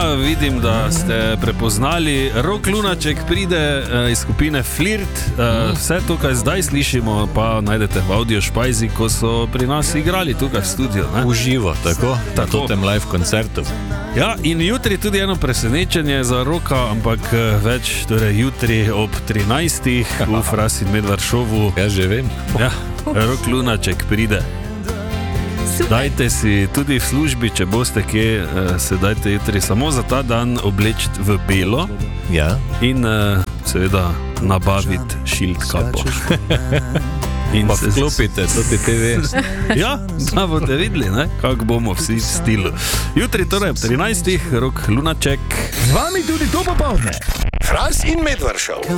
vidim, da ste prepoznali. Rok Lunaček pride iz skupine Flirt. Vse to, kar zdaj slišimo, pa najdete v Audio Špajzi, ko so pri nas igrali tukaj v studiu. Uživo, tako. Na tem live koncertu. Ja, in jutri tudi eno presenečenje za Roka, ampak več, torej jutri ob 13. v Fras in Medvard šovu. Ja, že vem. Ja, Rok Lunaček pride. Dajte si tudi v službi, če boste kje, se dajte jutri samo za ta dan obleči v belo. Ja. In seveda nabaviti šild kapo. In pa vklopite, to ti TV. Ja, da boste videli, kako bomo vsi v stilu. Jutri torej ob 13. Rok Lunaček. Z vami tudi to popoldne. Fras in Medvard šov.